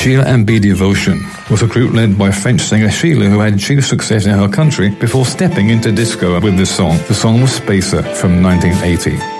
Sheila and B Devotion was a group led by French singer Sheila, who had achieved success in her country before stepping into disco with this song. The song was Spacer from 1980.